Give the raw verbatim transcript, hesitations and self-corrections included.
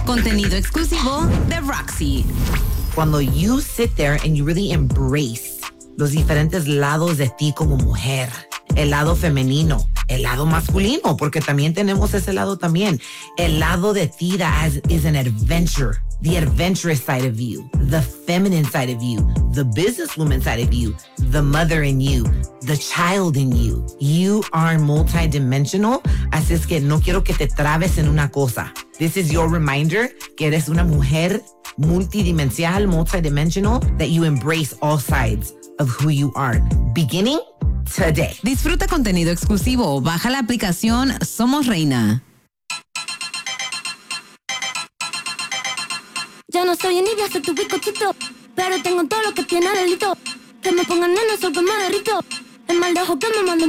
Contenido exclusivo de Roxy. Cuando you sit there and you really embrace los diferentes lados de ti como mujer, el lado femenino, el lado masculino, porque también tenemos ese lado también. El lado de ti that has, is an adventure. The adventurous side of you, the feminine side of you, the businesswoman side of you, the mother in you, the child in you. You are multidimensional, así es que no quiero que te trabes en una cosa. This is your reminder que eres una mujer multidimensional, multidimensional, that you embrace all sides of who you are, beginning today. Disfruta contenido exclusivo. Baja la aplicación Somos Reina. Ya no soy envidia, soy tu bizcochito, pero tengo todo lo que tiene delito. Que me pongan nena, sol que me derrito. El mal de ojo que me manda